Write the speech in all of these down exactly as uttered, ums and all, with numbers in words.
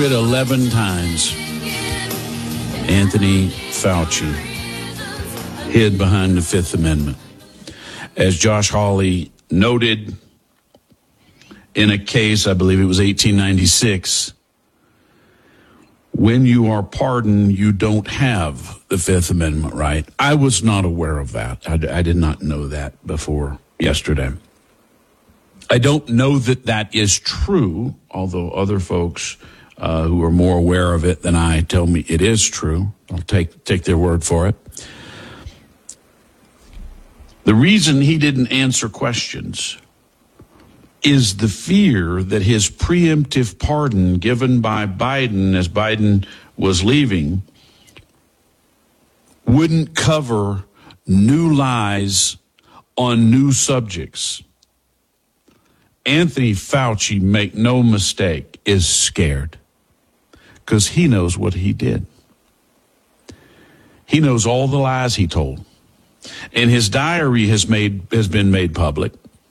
hundred eleven times Anthony Fauci hid behind the Fifth Amendment. As Josh Hawley noted in a case, I believe it was eighteen ninety-six, when you are pardoned, you don't have the Fifth Amendment right. I was not aware of that. I, I did not know that before yesterday. I don't know that that is true, although other folks uh, who are more aware of it than I tell me it is true. I'll take take their word for it. The reason he didn't answer questions is the fear that his preemptive pardon given by Biden as Biden was leaving wouldn't cover new lies on new subjects. Anthony Fauci, make no mistake, is scared because he knows what he did. He knows all the lies he told. And his diary has made has been made public,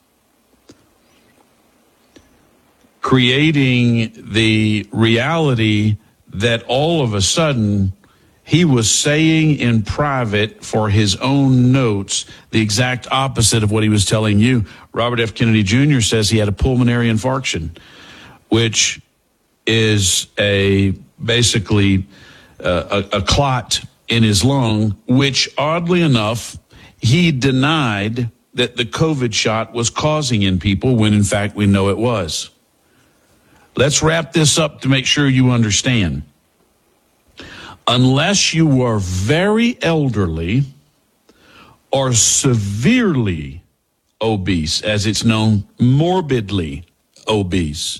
creating the reality that all of a sudden he was saying in private for his own notes the exact opposite of what he was telling you. Robert F. Kennedy Junior says he had a pulmonary infarction, which is a basically uh, a, a clot in his lung, which oddly enough, he denied that the COVID shot was causing in people when in fact we know it was. Let's wrap this up to make sure you understand. Unless you are very elderly or severely obese, as it's known, morbidly obese,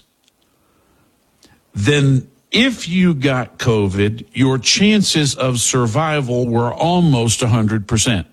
then if you got COVID, your chances of survival were almost one hundred percent.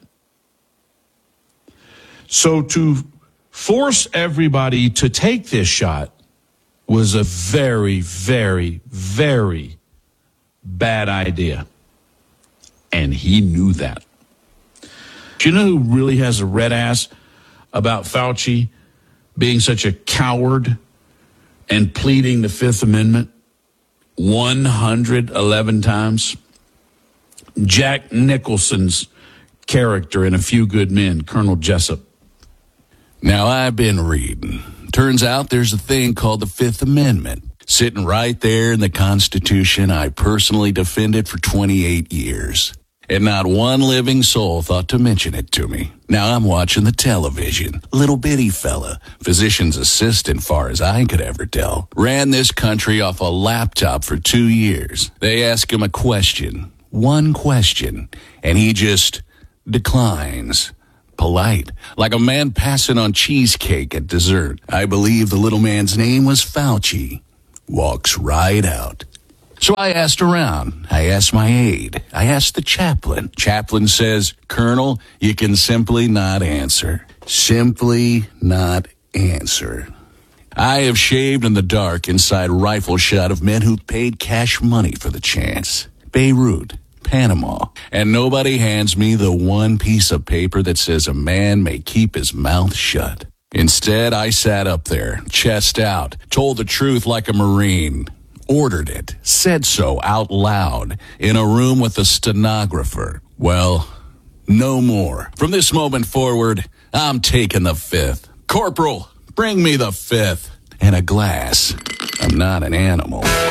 So to force everybody to take this shot was a very, very, very bad idea. And he knew that. Do you know who really has a red ass about Fauci being such a coward and pleading the Fifth Amendment one hundred eleven times? Jack Nicholson's character in A Few Good Men, Colonel Jessup. Now, I've been reading. Turns out there's a thing called the Fifth Amendment, sitting right there in the Constitution I personally defended for twenty-eight years. And not one living soul thought to mention it to me. Now I'm watching the television. Little bitty fella, physician's assistant far as I could ever tell, ran this country off a laptop for two years. They ask him a question, one question, and he just declines. Polite, like a man passing on cheesecake at dessert. I believe the little man's name was Fauci. Walks right out. So I asked around. I asked my aide. I asked the chaplain. Chaplain says, Colonel, you can simply not answer. Simply not answer. I have shaved in the dark inside rifle shot of men who paid cash money for the chance. Beirut, Panama, and nobody hands me the one piece of paper that says a man may keep his mouth shut. Instead, I sat up there, chest out, told the truth like a Marine, ordered it, said so out loud, in a room with a stenographer. Well, no more. From this moment forward, I'm taking the fifth. Corporal, bring me the fifth. And a glass. I'm not an animal.